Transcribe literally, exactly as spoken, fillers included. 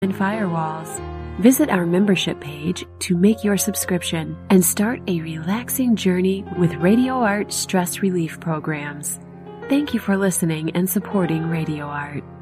and firewalls. Visit our membership page to make your subscription and start a relaxing journey with Radio Art stress relief programs. Thank you for listening and supporting Radio Art.